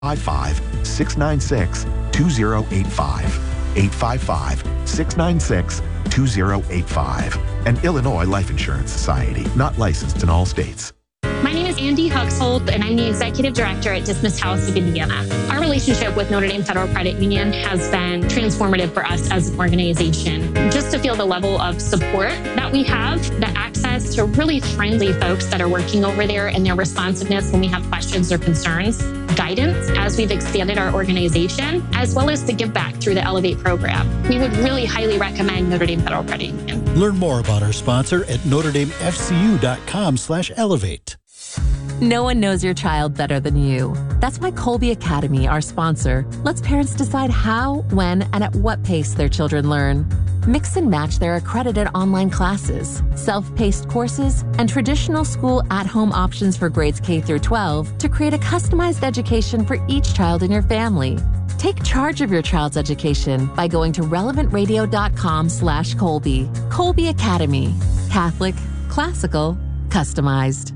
855-696-2085. 855-696-2085. An Illinois Life Insurance Society, not licensed in all states. My name is Andy Huxhold, and I'm the Executive Director at Dismiss House of Indiana. Our relationship with Notre Dame Federal Credit Union has been transformative for us as an organization. Just to feel the level of support that we have, the access to really friendly folks that are working over there, and their responsiveness when we have questions or concerns, guidance as we've expanded our organization, as well as the give back through the Elevate program. We would really highly recommend Notre Dame Federal Credit Union. Learn more about our sponsor at NotreDameFCU.com/elevate. No one knows your child better than you. That's why Colby Academy, our sponsor, lets parents decide how, when, and at what pace their children learn. Mix and match their accredited online classes, self-paced courses, and traditional school at-home options for grades K through 12 to create a customized education for each child in your family. Take charge of your child's education by going to relevantradio.com/Colby. Colby Academy. Catholic, classical, customized.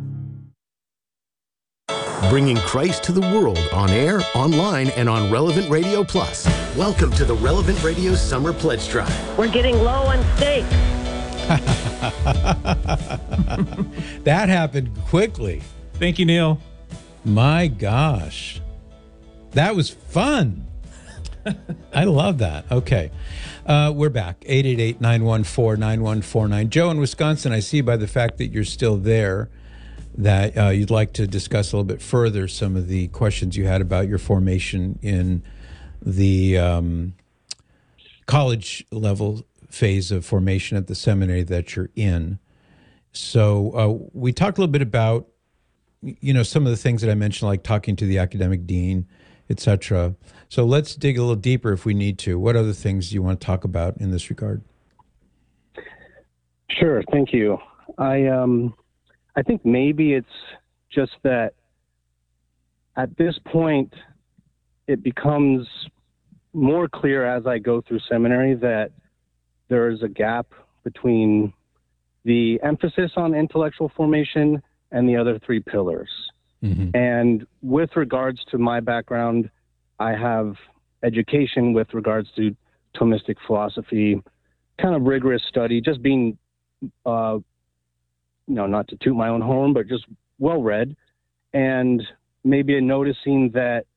Bringing Christ to the world on air, online, and on Relevant Radio Plus. Welcome to the Relevant Radio Summer Pledge Drive. We're getting low on steak. That happened quickly. Thank you, Neil. My gosh. That was fun. I love that. Okay. We're back. 888-914-9149. Joe in Wisconsin, I see by the fact that you're still there that you'd like to discuss a little bit further some of the questions you had about your formation in the college level phase of formation at the seminary that you're in. So we talked a little bit about, some of the things that I mentioned, like talking to the academic dean, etc. So let's dig a little deeper if we need to. What other things do you want to talk about in this regard? Sure. Thank you. I think maybe it's just that at this point, it becomes more clear as I go through seminary that there is a gap between the emphasis on intellectual formation and the other three pillars. Mm-hmm. And with regards to my background, I have education with regards to Thomistic philosophy, kind of rigorous study, just being not to toot my own horn, but just well-read, and maybe noticing that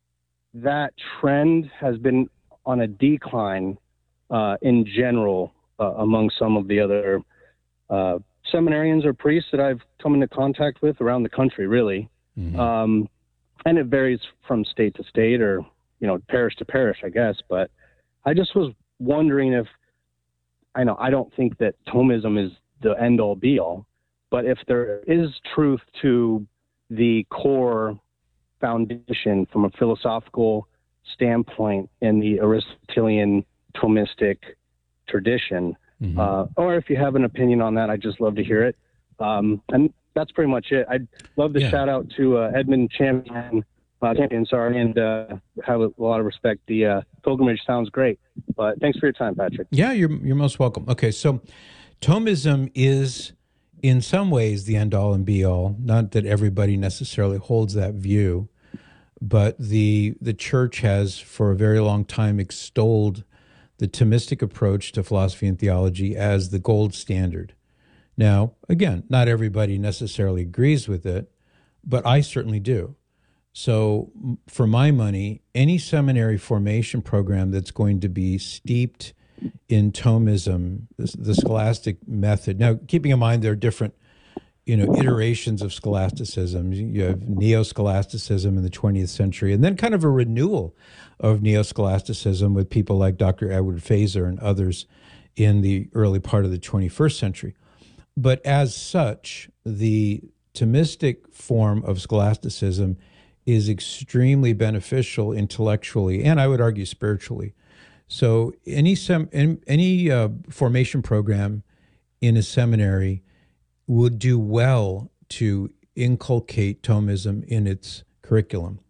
trend has been on a decline in general among some of the other seminarians or priests that I've come into contact with around the country, really. Mm-hmm. And it varies from state to state or, parish to parish, I guess. But I just was wondering if, I don't think that Thomism is the end-all, be-all, but if there is truth to the core foundation from a philosophical standpoint in the Aristotelian Thomistic tradition, mm-hmm. Or if you have an opinion on that, I'd just love to hear it. And that's pretty much it. I'd love to shout out to Edmund Champion, and have a lot of respect. The pilgrimage sounds great, but thanks for your time, Patrick. Yeah, you're most welcome. Okay, so Thomism is in some ways the end-all and be-all. Not that everybody necessarily holds that view, but the church has for a very long time extolled the Thomistic approach to philosophy and theology as the gold standard. Now, again, not everybody necessarily agrees with it, but I certainly do. So for my money, any seminary formation program that's going to be steeped in Thomism, the scholastic method. Now, keeping in mind there are different, iterations of scholasticism. You have neo-scholasticism in the 20th century, and then kind of a renewal of neo-scholasticism with people like Dr. Edward Feser and others in the early part of the 21st century. But as such, the Thomistic form of scholasticism is extremely beneficial intellectually, and I would argue spiritually. So any formation program in a seminary would do well to inculcate Thomism in its curriculum.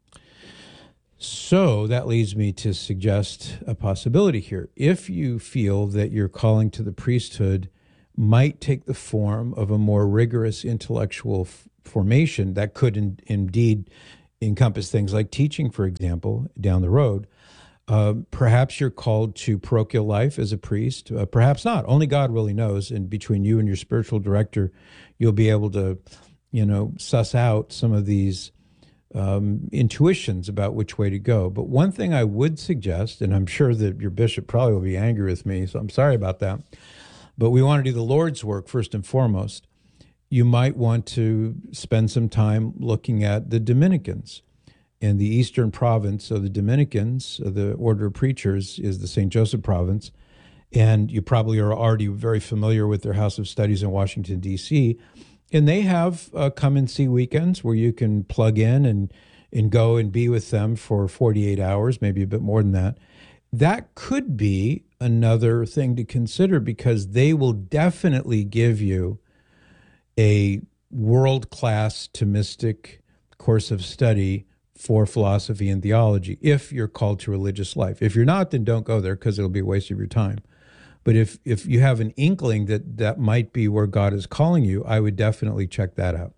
So that leads me to suggest a possibility here. If you feel that your calling to the priesthood might take the form of a more rigorous intellectual formation that could indeed encompass things like teaching, for example, down the road. Perhaps you're called to parochial life as a priest. Perhaps not. Only God really knows. And between you and your spiritual director, you'll be able to, suss out some of these intuitions about which way to go. But one thing I would suggest, and I'm sure that your bishop probably will be angry with me, so I'm sorry about that, but we want to do the Lord's work first and foremost. You might want to spend some time looking at the Dominicans. In the eastern province of the Dominicans, the Order of Preachers is the St. Joseph province, and you probably are already very familiar with their House of Studies in Washington, D.C., and they have come and see weekends where you can plug in and go and be with them for 48 hours, maybe a bit more than that. That could be another thing to consider, because they will definitely give you a world-class Thomistic course of study for philosophy and theology, if you're called to religious life. If you're not, then don't go there, because it'll be a waste of your time. But if you have an inkling that might be where God is calling you, I would definitely check that out.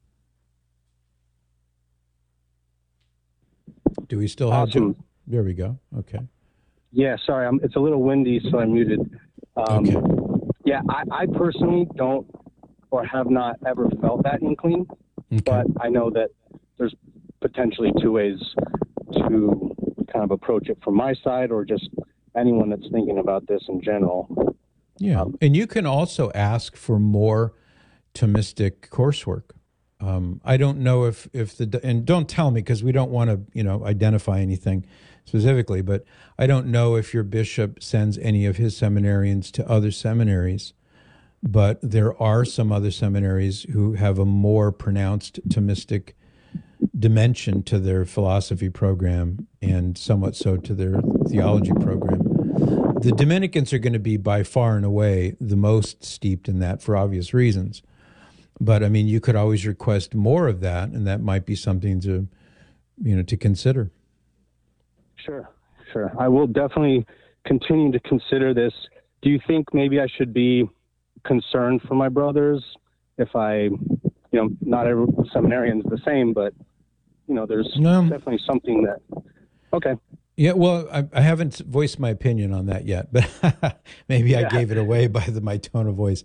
Do we still have Jim? There we go. Okay. Yeah, sorry, it's a little windy, so I'm muted. Okay. Yeah, I personally don't or have not ever felt that inkling, but I know that there's potentially two ways to kind of approach it from my side, or just anyone that's thinking about this in general. Yeah, and you can also ask for more Thomistic coursework. I don't know if and don't tell me, because we don't want to identify anything specifically, but I don't know if your bishop sends any of his seminarians to other seminaries, but there are some other seminaries who have a more pronounced Thomistic dimension to their philosophy program, and somewhat so to their theology program. The Dominicans are going to be by far and away the most steeped in that, for obvious reasons. But I mean, you could always request more of that, and that might be something to, to consider. Sure. I will definitely continue to consider this. Do you think maybe I should be concerned for my brothers if I, not every seminarian is the same, but there's definitely something that, okay. Yeah, well, I haven't voiced my opinion on that yet, but maybe I gave it away by my tone of voice.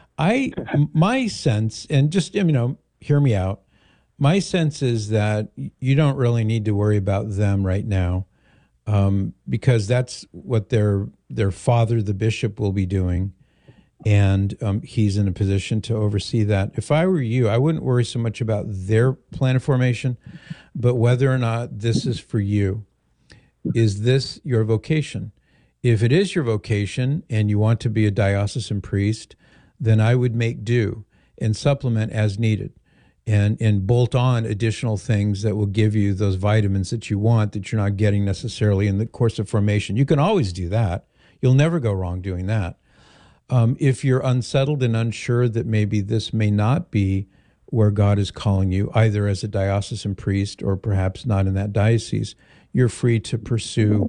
My sense, and just, hear me out, my sense is that you don't really need to worry about them right now, because that's what their father, the bishop, will be doing, and he's in a position to oversee that. If I were you, I wouldn't worry so much about their plan of formation, but whether or not this is for you. Is this your vocation? If it is your vocation and you want to be a diocesan priest, then I would make do and supplement as needed, and bolt on additional things that will give you those vitamins that you want, that you're not getting necessarily in the course of formation. You can always do that. You'll never go wrong doing that. If you're unsettled and unsure that maybe this may not be where God is calling you, either as a diocesan priest or perhaps not in that diocese, you're free to pursue,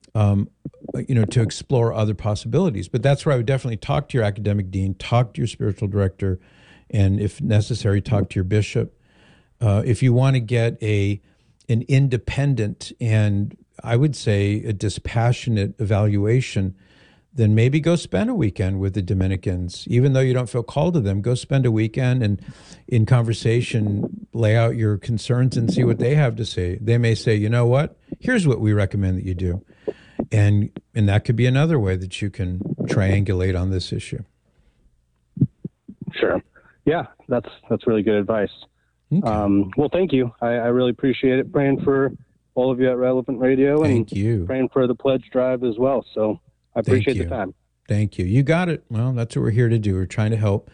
to explore other possibilities. But that's where I would definitely talk to your academic dean, talk to your spiritual director, and if necessary, talk to your bishop. If you want to get an independent and I would say a dispassionate evaluation, then maybe go spend a weekend with the Dominicans. Even though you don't feel called to them, go spend a weekend and in conversation, lay out your concerns and see what they have to say. They may say, you know what, here's what we recommend that you do. And that could be another way that you can triangulate on this issue. Sure. Yeah, that's really good advice. Okay. Well, thank you. I really appreciate it. Praying for all of you at Relevant Radio, and thank you. Praying for the pledge drive as well. So I appreciate the time. Thank you. You got it. Well, that's what we're here to do. We're trying to help.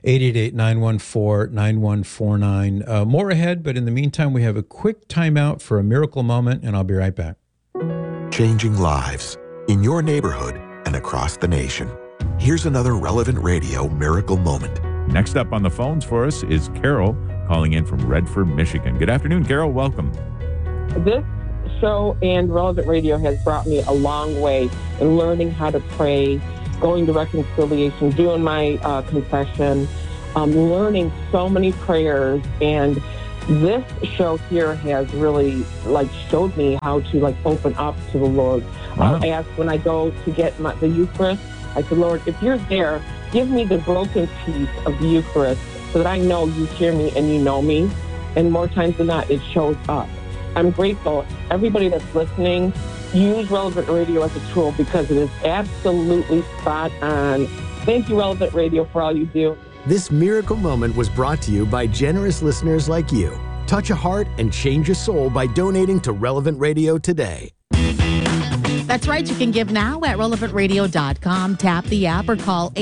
888-914-9149. More ahead, but in the meantime, we have a quick timeout for a miracle moment, and I'll be right back. Changing lives in your neighborhood and across the nation. Here's another Relevant Radio miracle moment. Next up on the phones for us is Carol, calling in from Redford, Michigan. Good afternoon, Carol. Welcome. This show and Relevant Radio has brought me a long way in learning how to pray, going to reconciliation, doing my confession, learning so many prayers, and this show here has really showed me how to open up to the Lord. Wow. I'll ask when I go to get the Eucharist. I said, Lord, if you're there, give me the broken piece of the Eucharist so that I know you hear me and you know me. And more times than not, it shows up. I'm grateful. Everybody that's listening, use Relevant Radio as a tool because it is absolutely spot on. Thank you, Relevant Radio, for all you do. This miracle moment was brought to you by generous listeners like you. Touch a heart and change a soul by donating to Relevant Radio today. That's right. You can give now at relevantradio.com. Tap the app or call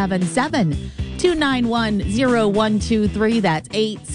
877-291-0123. That's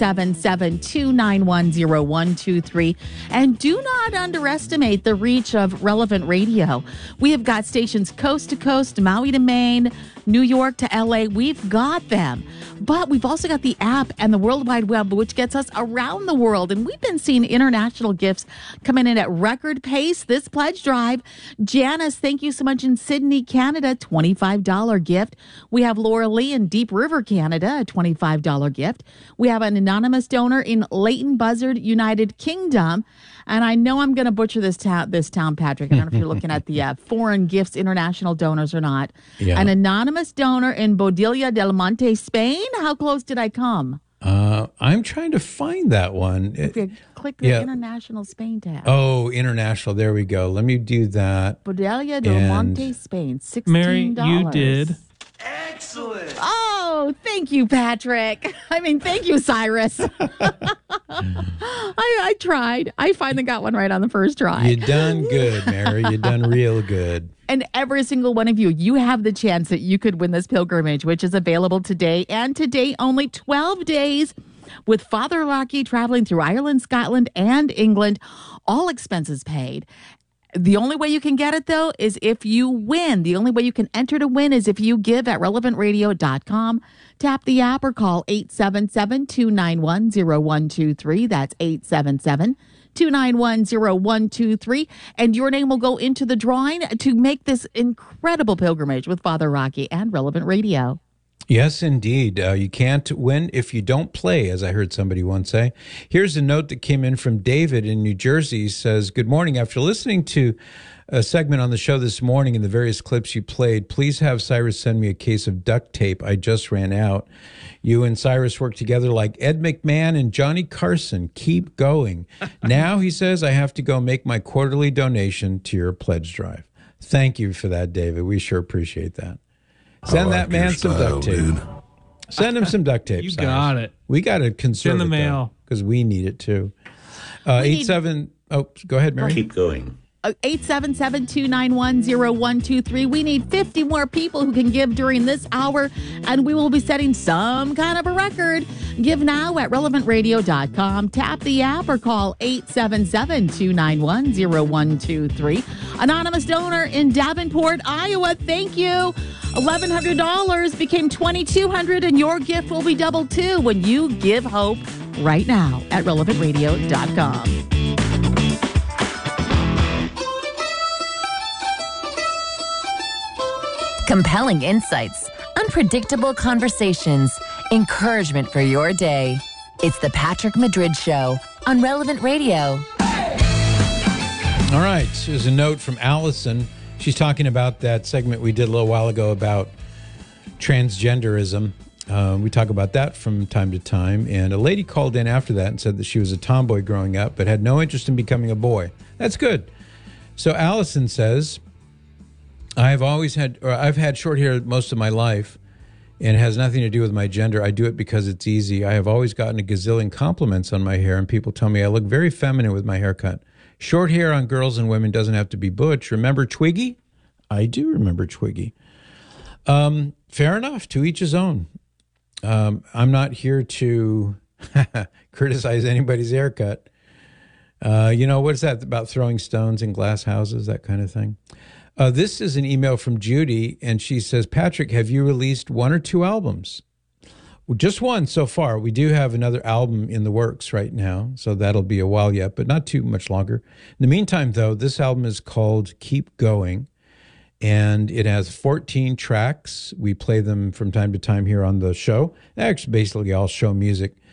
877-291-0123. And do not underestimate the reach of Relevant Radio. We have got stations coast to coast, Maui to Maine, New York to LA. We've got them. But we've also got the app and the World Wide Web, which gets us around the world. And we've been seeing international gifts coming in at record pace this pledge drive. Janice, thank you so much in Sydney, Canada, $25 gift. We have Laura Lee in Deep River, Canada, a $25 gift. We have an anonymous donor in Leighton Buzzard, United Kingdom. And I know I'm going to butcher this town, Patrick. I don't know if you're looking at the foreign gifts, international donors or not. Yeah. An anonymous donor in Bodilla del Monte, Spain. How close did I come? I'm trying to find that one. If you click the international Spain tab. Oh, international. There we go. Let me do that. Bodilla del Monte, Spain. $16. Mary, you did. Excellent. Oh, thank you, Patrick. I mean, thank you, Cyrus. I tried. I finally got one right on the first try. You done good, Mary. You done real good. And every single one of you, you have the chance that you could win this pilgrimage, which is available today and today only 12 days with Father Rocky traveling through Ireland, Scotland, and England, all expenses paid. The only way you can get it, though, is if you win. The only way you can enter to win is if you give at relevantradio.com. Tap the app or call 877-291-0123. That's 877-291-0123. And your name will go into the drawing to make this incredible pilgrimage with Father Rocky and Relevant Radio. Yes, indeed. You can't win if you don't play, as I heard somebody once say. Here's a note that came in from David in New Jersey. He says, good morning. After listening to a segment on the show this morning and the various clips you played, please have Cyrus send me a case of duct tape. I just ran out. You and Cyrus work together like Ed McMahon and Johnny Carson. Keep going. Now, he says, I have to go make my quarterly donation to your pledge drive. Thank you for that, David. We sure appreciate that. Send that man some duct tape. Dude. Send him some duct tape. You got it. We got to conserve in the mail because we need it too. Go ahead, Mary. Keep going. 877-291-0123. We need 50 more people who can give during this hour, and we will be setting some kind of a record. Give now at relevantradio.com. Tap the app or call 877-291-0123. Anonymous donor in Davenport, Iowa, thank you. $1,100 became $2,200, and your gift will be doubled too when you give hope right now at relevantradio.com. Compelling insights, unpredictable conversations, encouragement for your day. It's the Patrick Madrid Show on Relevant Radio. All right, here's a note from Allison. She's talking about that segment we did a little while ago about transgenderism. We talk about that from time to time. And a lady called in after that and said that she was a tomboy growing up, but had no interest in becoming a boy. That's good. So Allison says, I've had short hair most of my life, and it has nothing to do with my gender. I do it because it's easy. I have always gotten a gazillion compliments on my hair, and people tell me I look very feminine with my haircut. Short hair on girls and women doesn't have to be butch. Remember Twiggy? I do remember Twiggy. Fair enough. To each his own. I'm not here to criticize anybody's haircut. What is that about throwing stones in glass houses, that kind of thing? This is an email from Judy, and she says, Patrick, have you released one or two albums? Well, just one so far. We do have another album in the works right now, so that'll be a while yet, but not too much longer. In the meantime, though, this album is called Keep Going, and it has 14 tracks. We play them from time to time here on the show. Actually, basically all show music.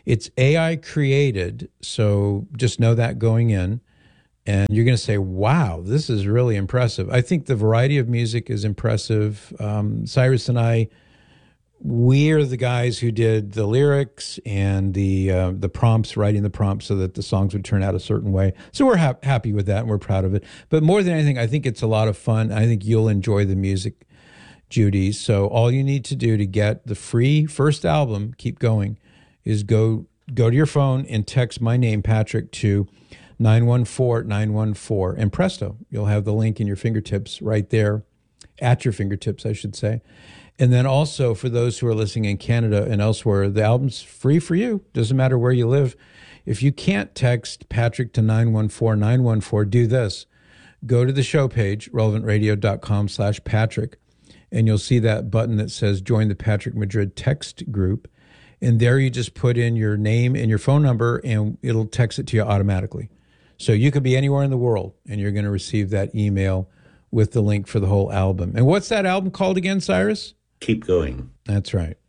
It's AI created, so just know that going in. And you're going to say, wow, this is really impressive. I think the variety of music is impressive. Cyrus and I, we're the guys who did the lyrics and the prompts, writing the prompts so that the songs would turn out a certain way. So we're happy with that, and we're proud of it. But more than anything, I think it's a lot of fun. I think you'll enjoy the music, Judy. So all you need to do to get the free first album, Keep Going, is go to your phone and text my name, Patrick, to 914-914, and presto, you'll have the link in your fingertips right there, at your fingertips, I should say. And then also for those who are listening in Canada and elsewhere, the album's free for you. Doesn't matter where you live. If you can't text Patrick to 914-914, do this. Go to the show page, relevantradio.com/Patrick, and you'll see that button that says Join the Patrick Madrid text group. And there you just put in your name and your phone number, and it'll text it to you automatically. So you could be anywhere in the world, and you're going to receive that email with the link for the whole album. And what's that album called again, Cyrus? Keep Going. That's right.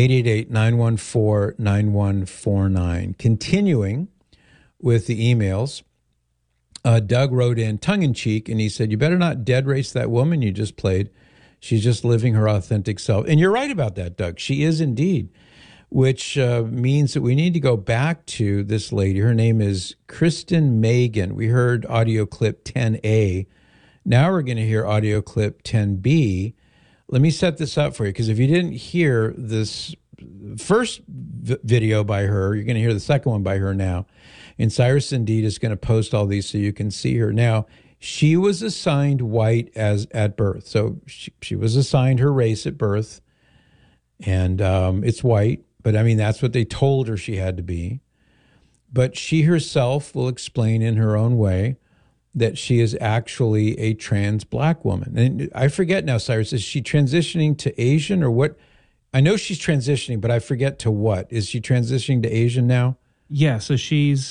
888-914-9149. Continuing with the emails, Doug wrote in tongue-in-cheek, and he said, you better not dead race that woman you just played. She's just living her authentic self. And you're right about that, Doug. She is indeed. Which means that we need to go back to this lady. Her name is Kristen Megan. We heard audio clip 10A. Now we're going to hear audio clip 10B. Let me set this up for you, because if you didn't hear this first video by her, you're going to hear the second one by her now. And Cyrus indeed is going to post all these so you can see her. Now, she was assigned white at birth. So she was assigned her race at birth, and it's white. But I mean, that's what they told her she had to be. But she herself will explain in her own way that she is actually a trans black woman. And I forget now, Cyrus, is she transitioning to Asian or what? I know she's transitioning, but I forget to what. Is she transitioning to Asian now? Yeah, so she's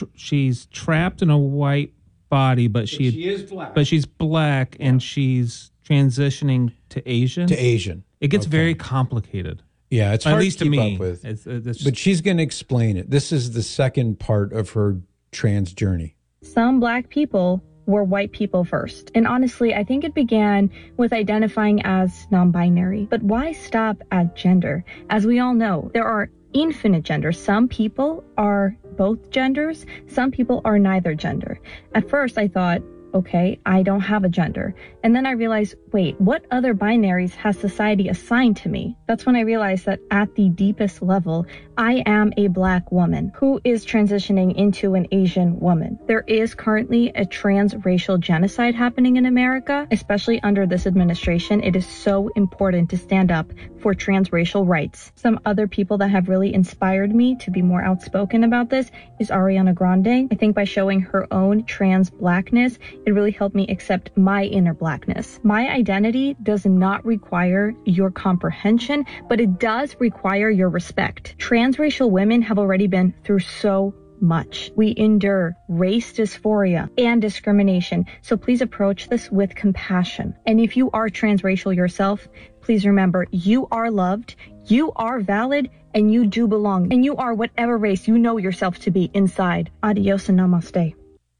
trapped in a white body, but she is black. But she's black, and she's transitioning to Asian. To Asian. It gets very complicated. Yeah, it's hard at least to keep me. up with. But she's going to explain it. This is the second part of her trans journey. Some black people were white people first. And honestly, I think it began with identifying as non-binary. But why stop at gender? As we all know, there are infinite genders. Some people are both genders. Some people are neither gender. At first, I thought, okay, I don't have a gender. And then I realized, wait, what other binaries has society assigned to me? That's when I realized that at the deepest level, I am a black woman who is transitioning into an Asian woman. There is currently a transracial genocide happening in America, especially under this administration. It is so important to stand up for transracial rights. Some other people that have really inspired me to be more outspoken about this is Ariana Grande. I think by showing her own trans blackness, it really helped me accept my inner blackness. My identity does not require your comprehension, but it does require your respect. Transracial women have already been through so much. We endure race dysphoria and discrimination. So please approach this with compassion. And if you are transracial yourself, please remember you are loved, you are valid, and you do belong. And you are whatever race you know yourself to be inside. Adios and namaste.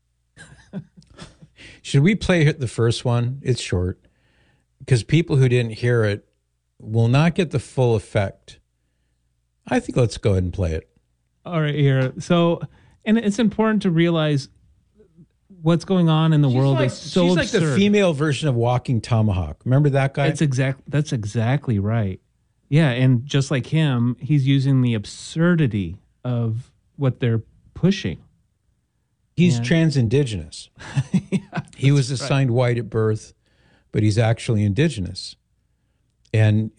Should we play the first one? It's short. Because people who didn't hear it will not get the full effect. I think let's go ahead and play it. All right, here. So, and it's important to realize what's going on in the world is so absurd. She's like the female version of Walking Tomahawk. Remember that guy? That's exactly right. Yeah, and just like him, he's using the absurdity of what they're pushing. He's trans-indigenous. He was assigned white at birth, but he's actually indigenous. And,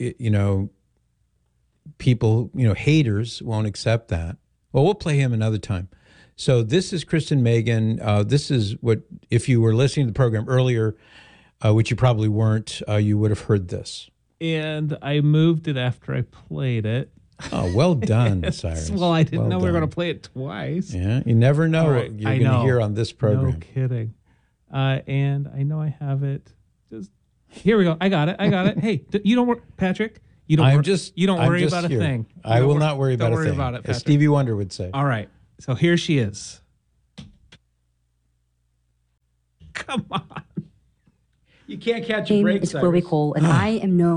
people, haters won't accept that. Well, we'll play him another time. So this is Kristen Megan. This is what, if you were listening to the program earlier, which you probably weren't, you would have heard this. And I moved it after I played it. Oh, well done, Cyrus. Well, I didn't know we were going to play it twice. Yeah, you never know what you're going to hear on this program. No kidding. And I know I have it. Just here we go. I got it. Hey, you don't worry, Patrick. You don't I'm wor- just. You don't I'm worry just about here. a thing. I will not worry about don't a worry thing. about it, As Patrick. Stevie Wonder would say. All right. So here she is. Come on. You can't catch a My break. name is Chloe Cole, and I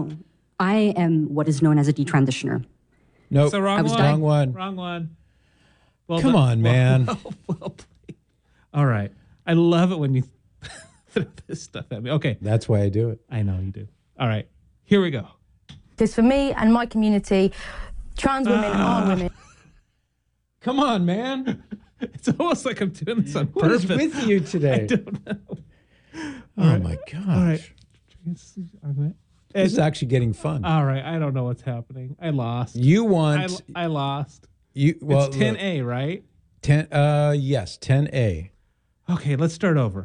am what is known as a detransitioner. No, So wrong one. Wrong one. Wrong one. Well Come done. on, man. Well played. All right. I love it when you throw this stuff at me. Okay. That's why I do it. I know you do. All right. Here we go. Because for me and my community, trans women are women. Come on, man. It's almost like I'm doing this on What purpose. is with you today? I don't know. Oh my gosh. All right. This is actually getting fun. All right. I don't know what's happening. I lost. You want I lost. well, it's 10A, right? 10 yes, 10A. Okay, let's start over.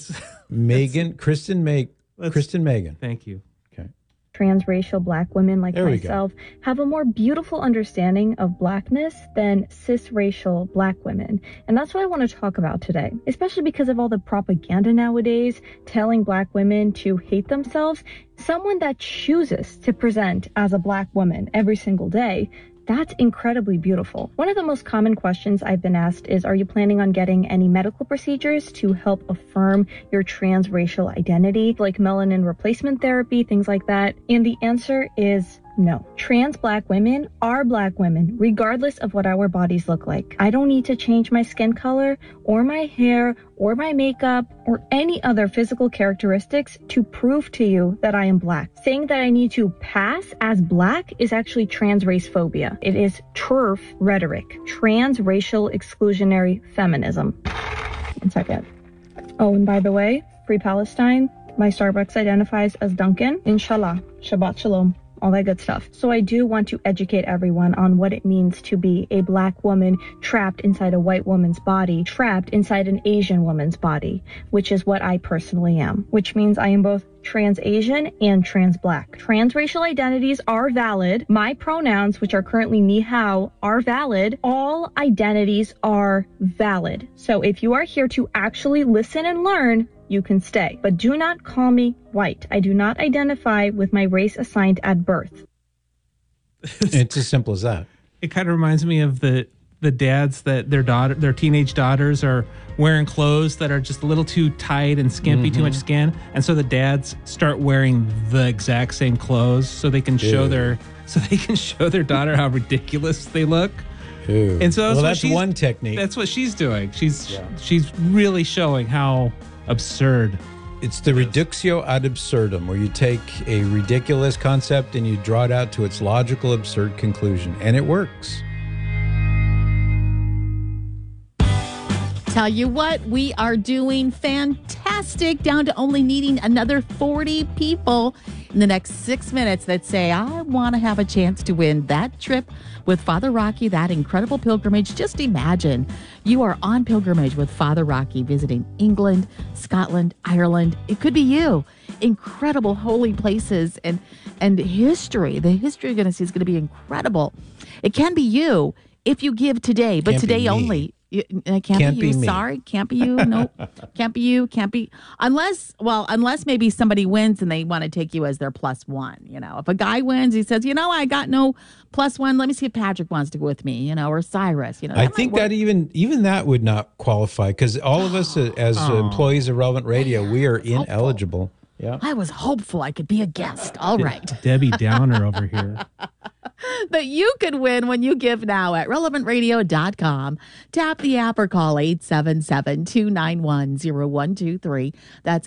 Kristen Megan. Thank you. Transracial Black women like There we go. myself have a more beautiful understanding of Blackness than cisracial Black women. And that's what I want to talk about today, especially because of all the propaganda nowadays telling Black women to hate themselves. Someone that chooses to present as a Black woman every single day, that's incredibly beautiful. One of the most common questions I've been asked is, are you planning on getting any medical procedures to help affirm your transracial identity, like melanin replacement therapy, things like that? And the answer is no. Trans Black women are Black women, regardless of what our bodies look like. I don't need to change my skin color or my hair or my makeup or any other physical characteristics to prove to you that I am Black. Saying that I need to pass as Black is actually trans race phobia. It is TERF rhetoric, transracial exclusionary feminism. 1 second. Oh, and by the way, Free Palestine, my Starbucks identifies as Duncan. Inshallah. Shabbat Shalom. All that good stuff. So I do want to educate everyone on what it means to be a Black woman trapped inside a white woman's body, trapped inside an Asian woman's body, which is what I personally am, which means I am both trans Asian and trans Black. Transracial identities are valid. My pronouns, which are currently ni hao, are valid. All identities are valid. So if you are here to actually listen and learn, you can stay. But do not call me white. I do not identify with my race assigned at birth. It's as simple as that. It kind of reminds me of the dads that their teenage daughters are wearing clothes that are just a little too tight and skimpy, too much skin, and so the dads start wearing the exact same clothes so they can show their daughter how ridiculous they look. Ew. And so that's one technique. That's what she's doing. She's really showing how absurd. It's the reductio ad absurdum, where you take a ridiculous concept and you draw it out to its logical, absurd conclusion, and it works. Tell you what, we are doing fantastic, down to only needing another 40 people in the next 6 minutes that say, I want to have a chance to win that trip with Father Rocky, that incredible pilgrimage. Just imagine you are on pilgrimage with Father Rocky, visiting England, Scotland, Ireland. It could be you. Incredible holy places and history. The history you're going to see is going to be incredible. It can be you if you give today, but Can't be today me. only. It can't be you. me. Sorry, can't be you. Nope, can't be you. Can't be unless maybe somebody wins and they want to take you as their +1. You know, if a guy wins, he says, I got no +1. Let me see if Patrick wants to go with me. Or Cyrus. I think that even that would not qualify, because all of us as employees of Relevant Radio, we are ineligible. Yeah, I was hopeful I could be a guest. All right. Debbie Downer over here. But you could win when you give now at relevantradio.com. Tap the app or call 877-291-0123. That's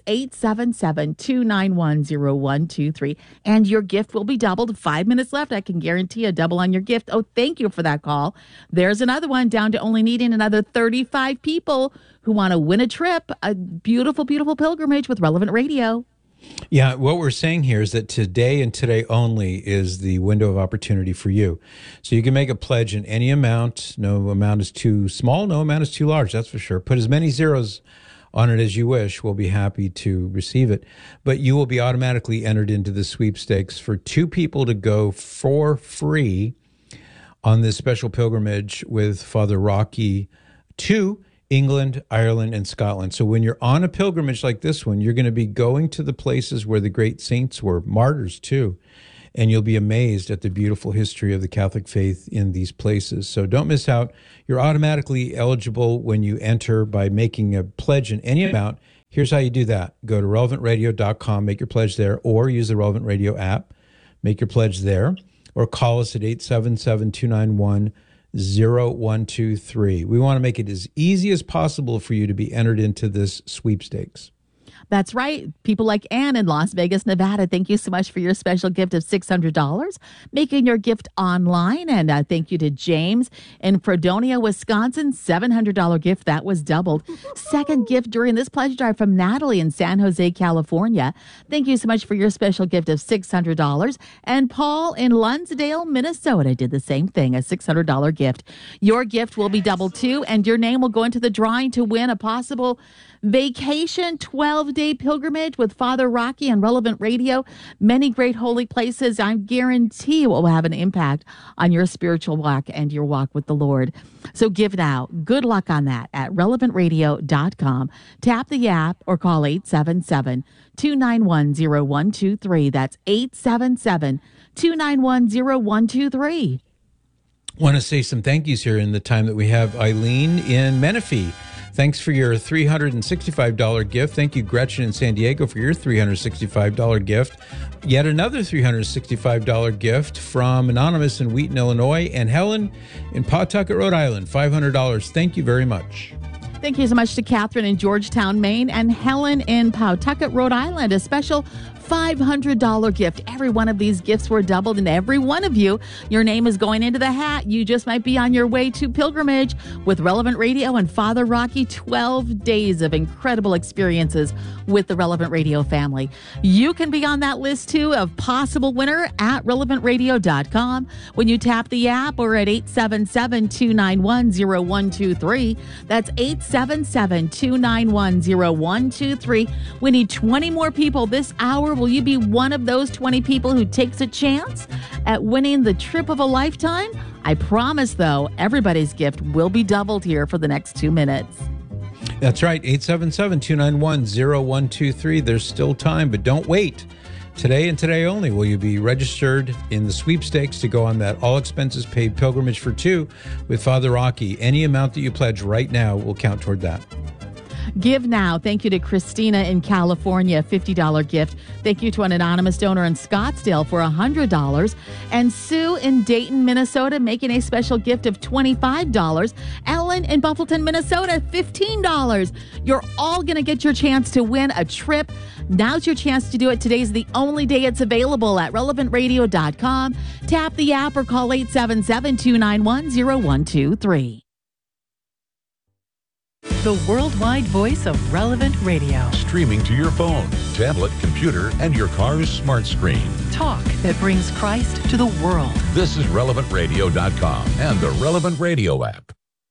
877-291-0123. And your gift will be doubled. 5 minutes left. I can guarantee a double on your gift. Oh, thank you for that call. There's another one, down to only needing another 35 people who want to win a trip, a beautiful, beautiful pilgrimage with Relevant Radio. Yeah, what we're saying here is that today and today only is the window of opportunity for you. So you can make a pledge in any amount. No amount is too small, no amount is too large, that's for sure. Put as many zeros on it as you wish. We'll be happy to receive it. But you will be automatically entered into the sweepstakes for 2 people to go for free on this special pilgrimage with Father Rocky to England, Ireland, and Scotland. So when you're on a pilgrimage like this one, you're going to be going to the places where the great saints were, martyrs too. and you'll be amazed at the beautiful history of the Catholic faith in these places. So don't miss out. You're automatically eligible when you enter by making a pledge in any amount. Here's how you do that. Go to relevantradio.com, make your pledge there, or use the Relevant Radio app, make your pledge there, or call us at 877-291-0123. We want to make it as easy as possible for you to be entered into this sweepstakes. That's right. People like Ann in Las Vegas, Nevada, thank you so much for your special gift of $600. Making your gift online. And thank you to James in Fredonia, Wisconsin, $700 gift. That was doubled. Second gift during this pledge drive from Natalie in San Jose, California. Thank you so much for your special gift of $600. And Paul in Lonsdale, Minnesota did the same thing, a $600 gift. Your gift will be doubled too, and your name will go into the drawing to win a possible vacation 12-day pilgrimage with Father Rocky on Relevant Radio. Many great holy places. I guarantee it will have an impact on your spiritual walk and your walk with the Lord. So give now. Good luck on that at relevantradio.com. Tap the app or call 877-291-0123. That's 877-291-0123. Want to say some thank yous here in the time that we have. Eileen in Menifee, thanks for your $365 gift. Thank you, Gretchen in San Diego, for your $365 gift. Yet another $365 gift from Anonymous in Wheaton, Illinois, and Helen in Pawtucket, Rhode Island, $500. Thank you very much. Thank you so much to Catherine in Georgetown, Maine, and Helen in Pawtucket, Rhode Island. A special $500 gift. Every one of these gifts were doubled, and every one of you, your name is going into the hat. You just might be on your way to pilgrimage with Relevant Radio and Father Rocky. 12 days of incredible experiences with the Relevant Radio family. You can be on that list too of possible winner at relevantradio.com when you tap the app, or at 877-291-0123. That's 877-291-0123. We need 20 more people this hour. Will you be one of those 20 people who takes a chance at winning the trip of a lifetime? I promise, though, everybody's gift will be doubled here for the next 2 minutes. That's right, 877-291-0123. There's still time, but don't wait. Today and today only will you be registered in the sweepstakes to go on that all-expenses-paid pilgrimage for two with Father Rocky. Any amount that you pledge right now will count toward that. Give now. Thank you to Christina in California, $50 gift. Thank you to an anonymous donor in Scottsdale for $100. And Sue in Dayton, Minnesota, making a special gift of $25. Ellen in Buffleton, Minnesota, $15. You're all going to get your chance to win a trip. Now's your chance to do it. Today's the only day it's available at relevantradio.com. Tap the app or call 877-291-0123. The worldwide voice of Relevant Radio. Streaming to your phone, tablet, computer, and your car's smart screen. Talk that brings Christ to the world. This is relevantradio.com and the Relevant Radio app.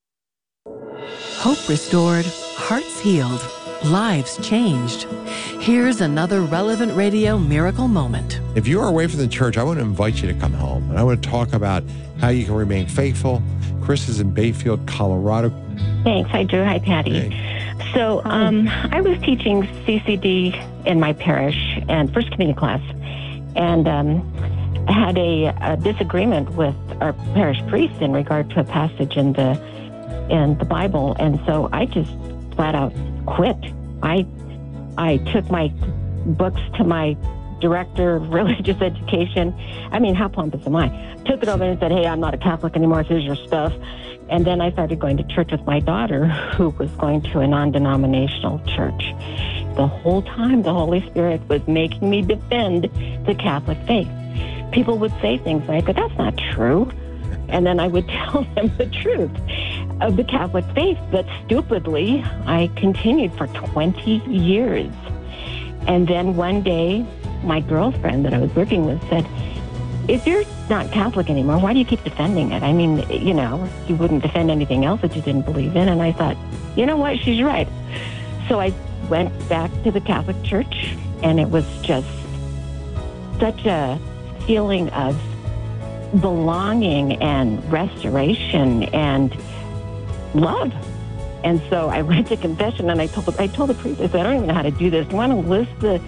Hope restored, hearts healed, lives changed. Here's another Relevant Radio miracle moment. If you are away from the church, I want to invite you to come home. And I want to talk about how you can remain faithful. Chris is in Bayfield, Colorado. Thanks. Hi, Drew. Hi, Patty. Hey. So I was teaching CCD in my parish and First Communion class, and I had a disagreement with our parish priest in regard to a passage in the Bible, and so I just flat out quit. I took my books to my director of religious education. I mean, how pompous am I? Took it over and said, "Hey, I'm not a Catholic anymore. Here's your stuff." And then I started going to church with my daughter, who was going to a non-denominational church. The whole time, the Holy Spirit was making me defend the Catholic faith. People would say things like, "But that's not true." And then I would tell them the truth of the Catholic faith. But stupidly, I continued for 20 years. And then one day, my girlfriend that I was working with said, "If you're not Catholic anymore, why do you keep defending it? I mean, you know, you wouldn't defend anything else that you didn't believe in." And I thought, you know what, she's right. So I went back to the Catholic Church, and it was just such a feeling of belonging and restoration and love. And so I went to confession, and I told the priest, I said, "I don't even know how to do this. Do you want to list the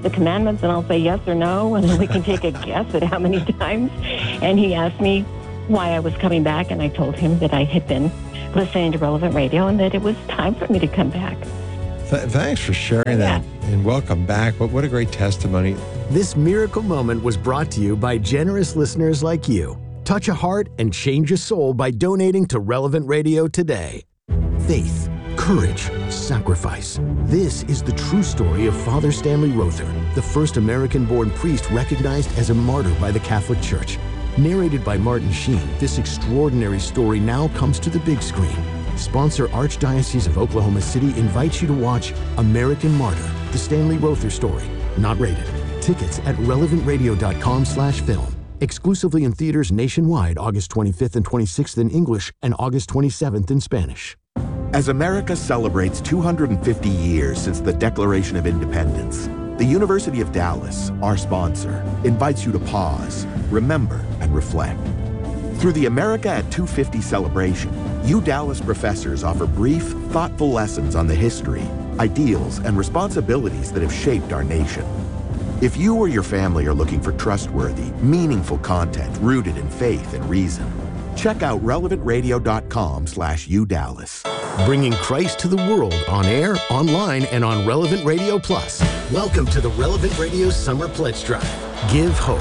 the commandments, and I'll say yes or no, and then we can take a guess at how many times. And he asked me why I was coming back, and I told him that I had been listening to Relevant Radio and that it was time for me to come back. Thanks for sharing that, and welcome back. What a great testimony. This miracle moment was brought to you by generous listeners like you. Touch a heart and change a soul by donating to Relevant Radio today. Faith, courage, sacrifice. This is the true story of Father Stanley Rother, the first American-born priest recognized as a martyr by the Catholic Church. Narrated by Martin Sheen, this extraordinary story now comes to the big screen. Sponsor Archdiocese of Oklahoma City invites you to watch American Martyr, the Stanley Rother story. Not rated. Tickets at relevantradio.com/film. Exclusively in theaters nationwide August 25th and 26th in English and August 27th in Spanish. As America celebrates 250 years since the Declaration of Independence, the University of Dallas, our sponsor, invites you to pause, remember, and reflect. Through the America at 250 celebration, Dallas professors offer brief, thoughtful lessons on the history, ideals, and responsibilities that have shaped our nation. If you or your family are looking for trustworthy, meaningful content rooted in faith and reason, check out relevantradio.com/UDallas. Bringing Christ to the world on air, online, and on Relevant Radio Plus. Welcome to the Relevant Radio Summer Pledge Drive. Give hope.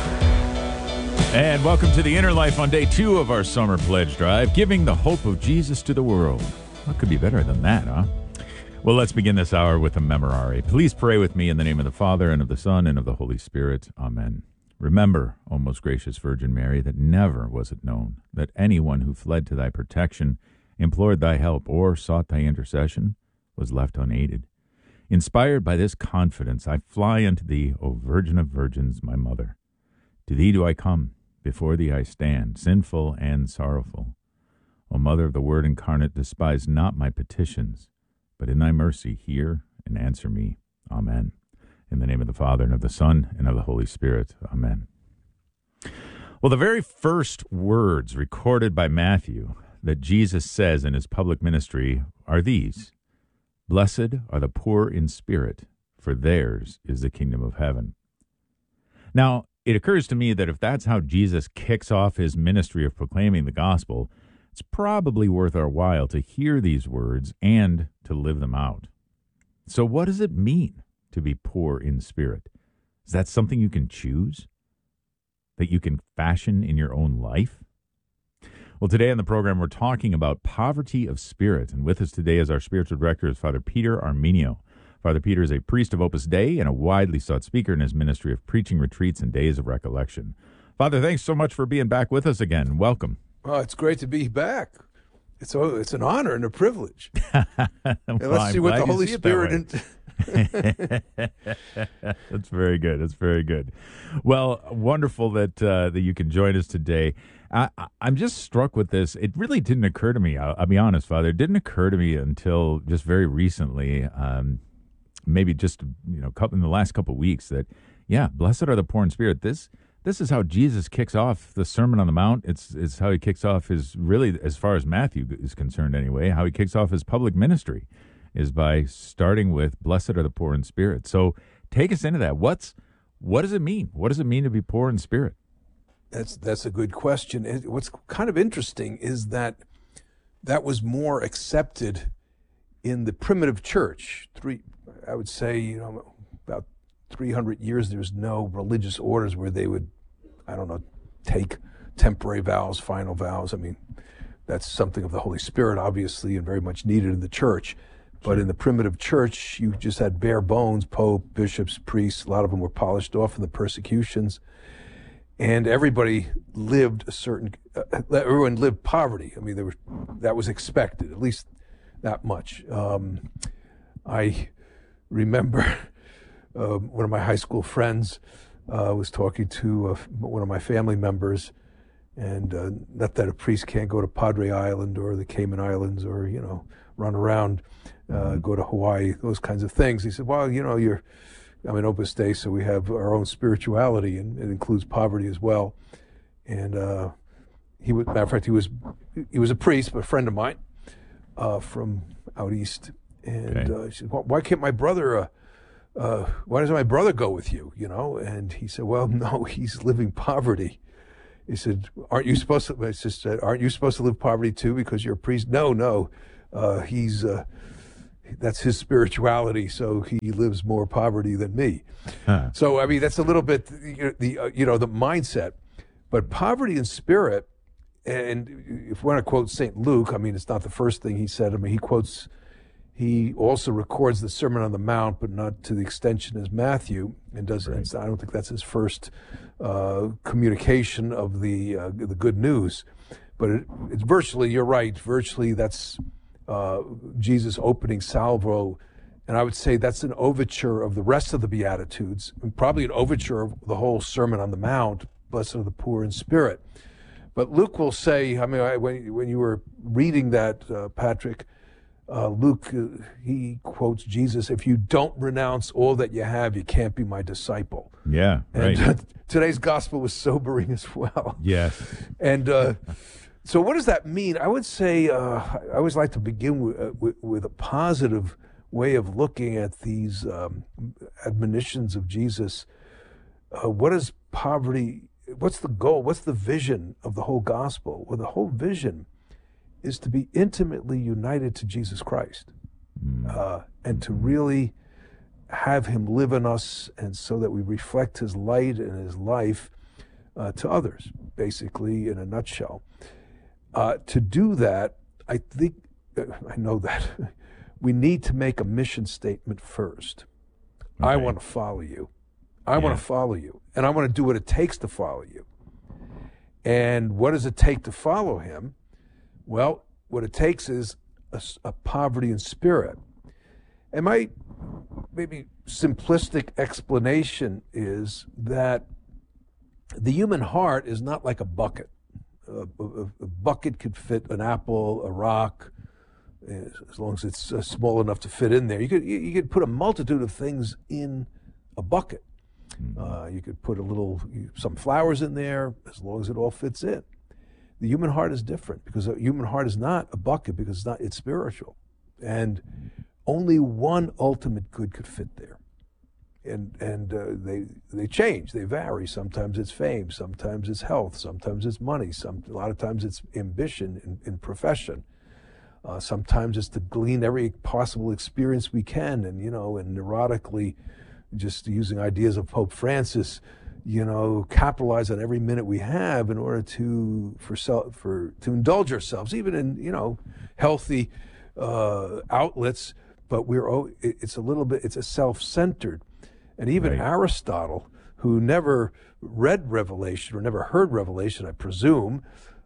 And welcome to the Inner Life on day 2 of our Summer Pledge Drive, giving the hope of Jesus to the world. What could be better than that, huh? Well, let's begin this hour with a memorare. Please pray with me in the name of the Father, and of the Son, and of the Holy Spirit. Amen. Remember, O most gracious Virgin Mary, that never was it known that anyone who fled to thy protection, implored thy help, or sought thy intercession was left unaided. Inspired by this confidence, I fly unto thee, O Virgin of Virgins, my mother. To thee do I come, before thee I stand, sinful and sorrowful. O Mother of the Word incarnate, despise not my petitions, but in thy mercy hear and answer me. Amen. In the name of the Father, and of the Son, and of the Holy Spirit. Amen. Well, the very first words recorded by Matthew that Jesus says in his public ministry are these: "Blessed are the poor in spirit, for theirs is the kingdom of heaven." Now, it occurs to me that if that's how Jesus kicks off his ministry of proclaiming the gospel, it's probably worth our while to hear these words and to live them out. So what does it mean to be poor in spirit? Is that something you can choose? That you can fashion in your own life? Well, today on the program, we're talking about poverty of spirit. And with us today as our spiritual director is Father Peter Armenio. Father Peter is a priest of Opus Dei and a widely sought speaker in his ministry of preaching retreats and days of recollection. Father, thanks so much for being back with us again. Welcome. Oh, it's great to be back. It's an honor and a privilege. Well, let's see what the Holy Spirit... That's very good. That's very good. Well, wonderful that you can join us today. I'm just struck with this. It really didn't occur to me. I'll be honest, Father. It didn't occur to me until just very recently, maybe just in the last couple of weeks, that blessed are the poor in spirit. This is how Jesus kicks off the Sermon on the Mount. It's how he kicks off his, really, as far as Matthew is concerned anyway, how he kicks off his public ministry is by starting with blessed are the poor in spirit. So take us into that. What does it mean? What does it mean to be poor in spirit? That's a good question. What's kind of interesting is that was more accepted in the primitive church. I would say, about 300 years, there's no religious orders where they would, take temporary vows, final vows. I mean, that's something of the Holy Spirit, obviously, and very much needed in the church. But in the primitive church, you just had bare bones, pope, bishops, priests. A lot of them were polished off in the persecutions. And everybody lived everyone lived poverty. I mean, that was expected, at least that much. I remember one of my high school friends was talking to one of my family members, and not that a priest can't go to Padre Island or the Cayman Islands or, run around, go to Hawaii, those kinds of things. He said, well, I'm in Opus Dei, so we have our own spirituality, and it includes poverty as well. And matter of fact, he was a priest, but a friend of mine from out east. And he said, why can't my brother why doesn't my brother go with you? And he said, well, no, he's living poverty. He said, aren't you supposed to? My sister said, aren't you supposed to live poverty too because you're a priest? No. He's that's his spirituality, so he lives more poverty than me. Huh. So I mean, that's a little bit the mindset. But poverty in spirit, and if we want to quote St. Luke, I mean, it's not the first thing he said. I mean, he also records the Sermon on the Mount, but not to the extension as Matthew, and does. Right. And I don't think that's his first communication of the good news. But it's virtually, you're right. Virtually, that's Jesus' opening salvo, and I would say that's an overture of the rest of the Beatitudes, and probably an overture of the whole Sermon on the Mount. Blessed are the poor in spirit. But Luke will say, I mean, when you were reading that, Patrick, Luke, he quotes Jesus, if you don't renounce all that you have, you can't be my disciple. Yeah, right. And today's gospel was sobering as well. Yes. And so what does that mean? I would say, I always like to begin with a positive way of looking at these admonitions of Jesus. What is poverty? What's the goal? What's the vision of the whole gospel? Well, the whole vision is to be intimately united to Jesus Christ, and to really have him live in us, and so that we reflect his light and his life to others, basically, in a nutshell. To do that, I know that we need to make a mission statement first. Okay. I want to follow you. I want to follow you, and I want to do what it takes to follow you. And what does it take to follow him? Well, what it takes is a poverty in spirit. And my maybe simplistic explanation is that the human heart is not like a bucket. A bucket could fit an apple, a rock, as long as it's small enough to fit in there. You could put a multitude of things in a bucket. You could put some flowers in there, as long as it all fits in. The human heart is different, because the human heart is not a bucket, because it's spiritual. And only one ultimate good could fit there. And they change, they vary. Sometimes it's fame, sometimes it's health, sometimes it's money, a lot of times it's ambition in profession. Sometimes it's to glean every possible experience we can, and neurotically, just using ideas of Pope Francis, capitalize on every minute we have in order to indulge ourselves, even in healthy outlets. But it's a self-centered, and even Aristotle, who never read Revelation or never heard Revelation, I presume,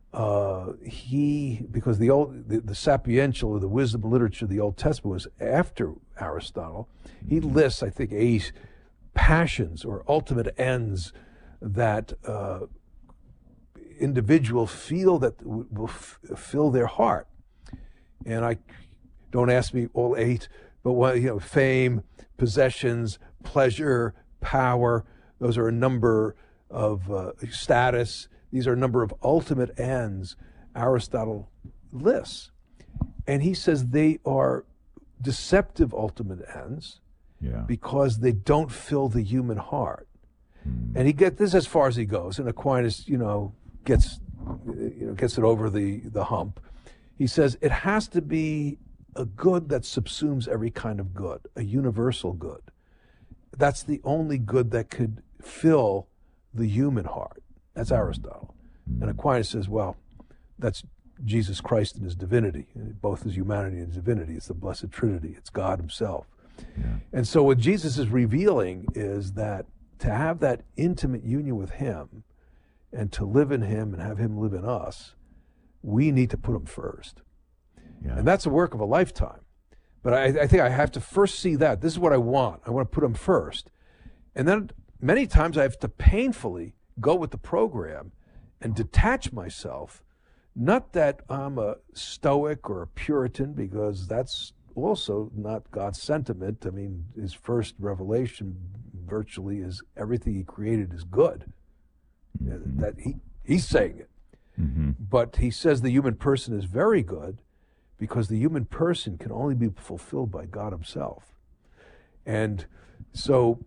because the sapiential or the wisdom literature of the Old Testament was after Aristotle, he lists, I think, 8 passions or ultimate ends that individuals feel that will fill their heart. And don't ask me all 8, but fame, possessions, pleasure, power, those are a number of status. These are a number of ultimate ends Aristotle lists. And he says they are deceptive ultimate ends because they don't fill the human heart. And this is as far as he goes. And Aquinas, gets it over the hump. He says it has to be a good that subsumes every kind of good, a universal good. That's the only good that could fill the human heart. That's Aristotle. And Aquinas says, well, that's Jesus Christ and his divinity, both his humanity and his divinity. It's the Blessed Trinity. It's God himself. Yeah. And so what Jesus is revealing is that to have that intimate union with him and to live in him and have him live in us, we need to put him first. Yeah. And that's a work of a lifetime. But I think I have to first see that. This is what I want. I want to put him first. And then many times I have to painfully go with the program and detach myself. Not that I'm a Stoic or a Puritan, because that's also not God's sentiment. I mean, his first revelation virtually is everything he created is good. Mm-hmm. That he's saying it. Mm-hmm. But he says the human person is very good, because the human person can only be fulfilled by God himself. And So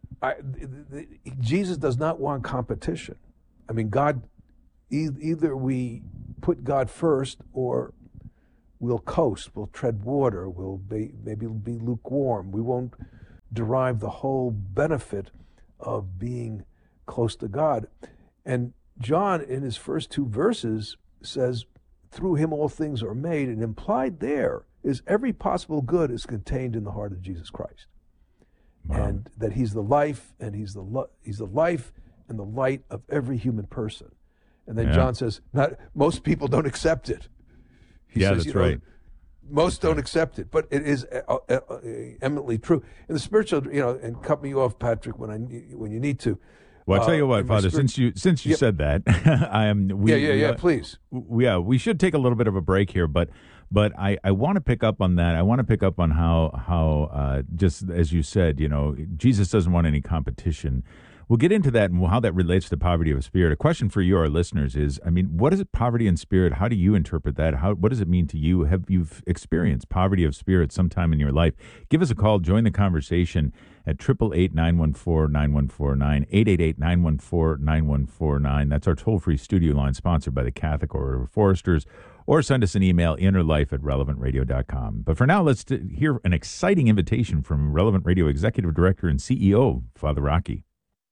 Jesus does not want competition. I mean, God, either we put God first or we'll coast, we'll tread water, we'll maybe be lukewarm. We won't derive the whole benefit of being close to God. And John, in his first 2 verses, says, through him all things are made, and implied there is every possible good is contained in the heart of Jesus Christ. Wow. And that he's the life, and he's the life and the light of every human person. And then John says, most people don't accept it. He says, that's right. Most don't accept it, but it is eminently true. In the spiritual, and cut me off, Patrick, when you need to. Well, I'll tell you what, Father, since you said that, please. We should take a little bit of a break here, but I want to pick up on that. I want to pick up on how just as you said, Jesus doesn't want any competition. We'll get into that and how that relates to poverty of spirit. A question for you, our listeners, is, what is it, poverty in spirit? How do you interpret that? What does it mean to you? Have you experienced poverty of spirit sometime in your life? Give us a call. Join the conversation at 888-914-9149, 888-914-9149. That's our toll-free studio line, sponsored by the Catholic Order of Foresters. Or send us an email, innerlife@relevantradio.com. But for now, let's hear an exciting invitation from Relevant Radio Executive Director and CEO, Father Rocky.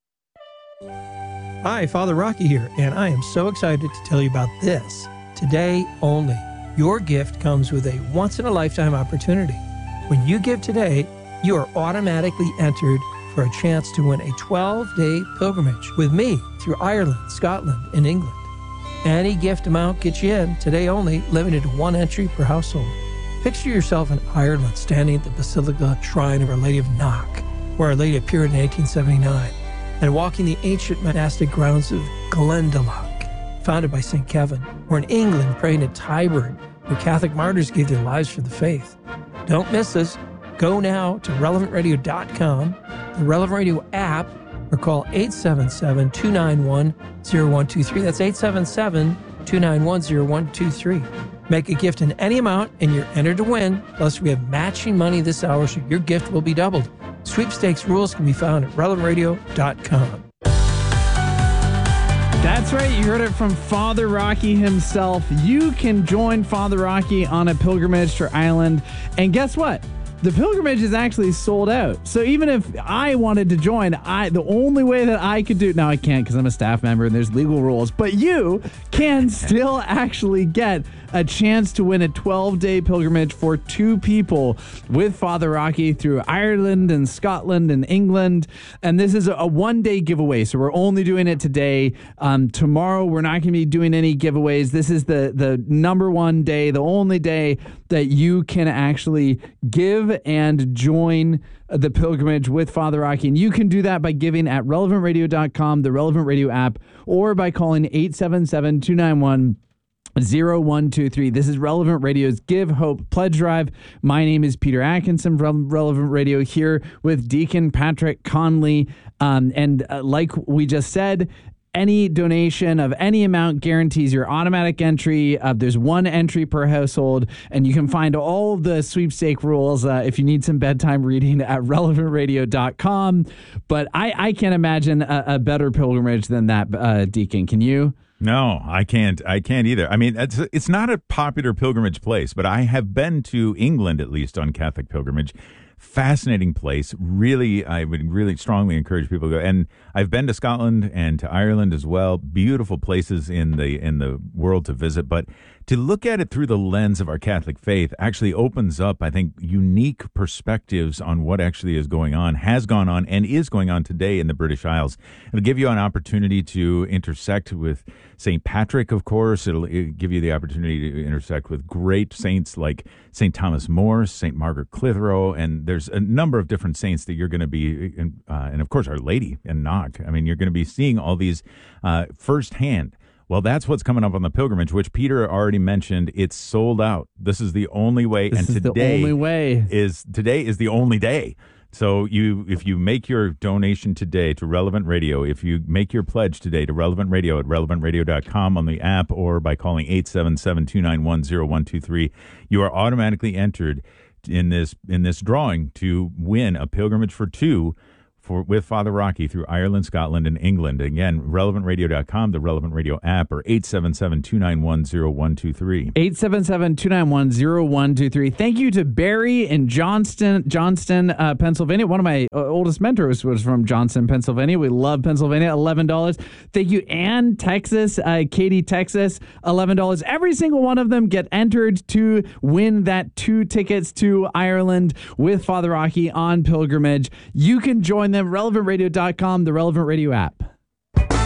Hi, Father Rocky here, and I am so excited to tell you about this. Today only, your gift comes with a once-in-a-lifetime opportunity. When you give today, you are automatically entered for a chance to win a 12-day pilgrimage with me through Ireland, Scotland, and England. Any gift amount gets you in, today only, limited to 1 entry per household. Picture yourself in Ireland standing at the Basilica Shrine of Our Lady of Knock, where Our Lady appeared in 1879. And walking the ancient monastic grounds of Glendalough, founded by St. Kevin, or in England praying at Tyburn, where Catholic martyrs gave their lives for the faith. Don't miss us. Go now to relevantradio.com, the Relevant Radio app, or call 877-291-0123. That's 877-291-0123. Make a gift in any amount and you're entered to win. Plus, we have matching money this hour, so your gift will be doubled. Sweepstakes rules can be found at relevantradio.com. That's right. You heard it from Father Rocky himself. You can join Father Rocky on a pilgrimage to Ireland. And guess what? The pilgrimage is actually sold out. So even if I wanted to join, the only way that I could do it, now I can't because I'm a staff member and there's legal rules, but you can still actually get a chance to win a 12-day pilgrimage for 2 people with Father Rocky through Ireland and Scotland and England. And this is a 1-day giveaway, so we're only doing it today. Tomorrow, we're not going to be doing any giveaways. This is the number 1 day, the only day that you can actually give and join the pilgrimage with Father Rocky. And you can do that by giving at relevantradio.com, the Relevant Radio app, or by calling 877-291-0123. This is Relevant Radio's Give Hope Pledge Drive. My name is Peter Atkinson from Relevant Radio, here with Deacon Patrick Conley. Like we just said, any donation of any amount guarantees your automatic entry. There's 1 entry per household, and you can find all of the sweepstake rules if you need some bedtime reading at relevantradio.com. But I can't imagine a better pilgrimage than that, Deacon. Can you? No, I can't. I can't either. It's not a popular pilgrimage place, but I have been to England, at least on Catholic pilgrimage. Fascinating place. Really, I would really strongly encourage people to go. And I've been to Scotland and to Ireland as well. Beautiful places in the world to visit. But to look at it through the lens of our Catholic faith actually opens up, I think, unique perspectives on what actually is going on, has gone on, and is going on today in the British Isles. It'll give you an opportunity to intersect with St. Patrick, of course. It'll give you the opportunity to intersect with great saints like St. Thomas More, St. Margaret Clitheroe, and there's a number of different saints that you're going to be, and of course Our Lady and Knock. You're going to be seeing all these firsthand. Well, that's what's coming up on the pilgrimage, which Peter already mentioned. It's sold out. This is the only way, today is the only day. So if you make your donation today to Relevant Radio, if you make your pledge today to Relevant Radio at relevantradio.com on the app, or by calling 877-291-0123, you are automatically entered in this drawing to win a pilgrimage for two with Father Rocky through Ireland, Scotland, and England. Again, relevantradio.com, the Relevant Radio app, or 877-291-0123. 877-291-0123. Thank you to Barry in Johnston, Pennsylvania. One of my oldest mentors was from Johnston, Pennsylvania. We love Pennsylvania. $11. Thank you, Ann, Texas, Katie, Texas, $11. Every single one of them get entered to win that 2 tickets to Ireland with Father Rocky on pilgrimage. You can join them, relevantradio.com, the Relevant Radio app.